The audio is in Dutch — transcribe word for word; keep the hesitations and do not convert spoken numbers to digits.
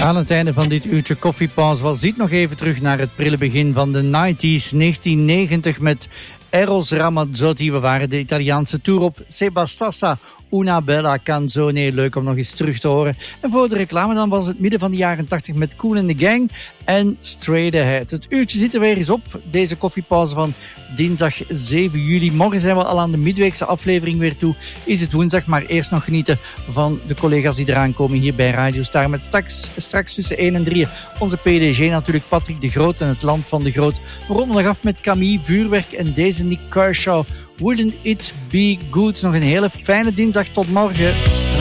Aan het einde van dit uurtje koffiepauze was dit nog even terug naar het prille begin van de nineties, negentien negentig met Eros Ramazzotti. We waren de Italiaanse tour op Sebastassa, Una Bella Canzone. Leuk om nog eens terug te horen. En voor de reclame dan was het midden van de jaren tachtig met Kool and the Gang en Straight Ahead. Het uurtje zit er weer eens op. Deze koffiepauze van dinsdag zeven juli. Morgen zijn we al aan de midweekse aflevering weer toe. Is het woensdag, maar eerst nog genieten van de collega's die eraan komen hier bij Radio Star. Met straks, straks tussen één en drie onze P D G natuurlijk, Patrick de Groot en het Land van de Groot. We ronden nog af met Camille Vuurwerk en deze Nick Kershaw. Wouldn't it be good? Nog een hele fijne dinsdag. Tot morgen.